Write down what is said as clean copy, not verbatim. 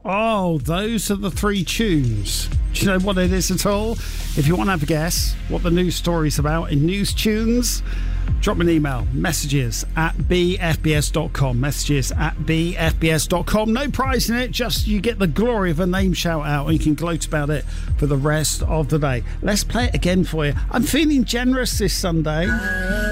Oh, those are the three tunes. Do you know what it is at all? If you want to have a guess what the news story's about in News Tunes, drop me an email, messages@bfbs.com, messages@bfbs.com. No prize in it, just you get the glory of a name shout out and you can gloat about it for the rest of the day. Let's play it again for you. I'm feeling generous this Sunday.